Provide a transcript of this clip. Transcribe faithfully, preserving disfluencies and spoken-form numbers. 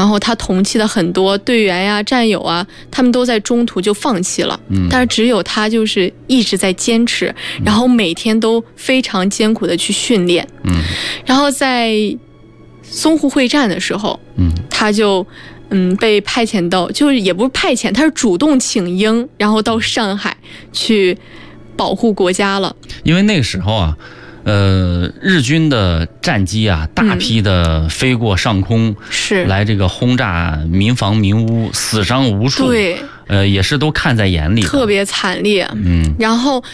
然后他同期的很多队员呀、战友啊，他们都在中途就放弃了，嗯，但是只有他就是一直在坚持，然后每天都非常艰苦的去训练，嗯，然后在淞沪会战的时候，嗯，他就嗯被派遣到，就是也不是派遣，他是主动请缨，然后到上海去保护国家了。 因为那个时候啊，呃，日军的战机啊，大批的飞过上空，是、嗯、来这个轰炸民房民屋，死伤无数，对，呃，也是都看在眼里， 特别惨烈。嗯，然后